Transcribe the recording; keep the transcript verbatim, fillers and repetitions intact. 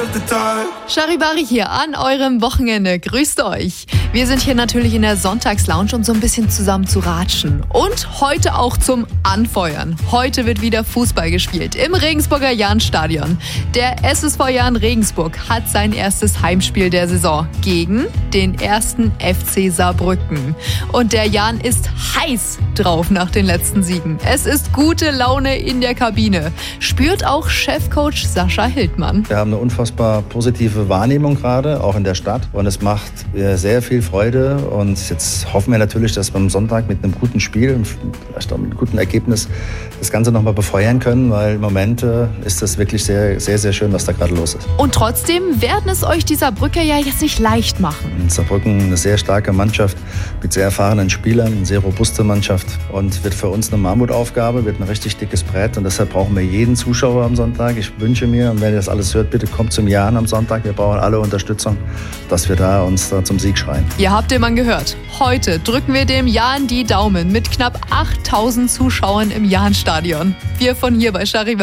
the dark. Charivari hier an eurem Wochenende. Grüßt euch. Wir sind hier natürlich in der Sonntagslounge, um so ein bisschen zusammen zu ratschen. Und heute auch zum Anfeuern. Heute wird wieder Fußball gespielt im Regensburger Jahnstadion. Der S S V Jahn Regensburg hat sein erstes Heimspiel der Saison gegen den ersten F C Saarbrücken. Und der Jahn ist heiß drauf nach den letzten Siegen. Es ist gute Laune in der Kabine. Spürt auch Chefcoach Sascha Hildmann. Wir haben eine unfassbar positive Wahrnehmung gerade, auch in der Stadt. Und es macht sehr viel Freude. Und jetzt hoffen wir natürlich, dass wir am Sonntag mit einem guten Spiel, vielleicht auch mit einem guten Ergebnis, das Ganze nochmal befeuern können. Weil im Moment ist das wirklich sehr, sehr, sehr schön, was da gerade los ist. Und trotzdem werden es euch die Saarbrücker ja jetzt nicht leicht machen. Saarbrücken eine sehr starke Mannschaft mit sehr erfahrenen Spielern, eine sehr robuste Mannschaft. Und wird für uns eine Mammutaufgabe, wird ein richtig dickes Brett. Und deshalb brauchen wir jeden Zuschauer am Sonntag. Ich wünsche mir, und wenn ihr das alles hört, bitte kommt zum Jahn am Sonntag. Wir brauchen alle Unterstützung, dass wir da uns da zum Sieg schreien. Ihr habt den Mann gehört. Heute drücken wir dem Jahn die Daumen mit knapp achttausend Zuschauern im Jahnstadion. Wir von hier bei Charivari.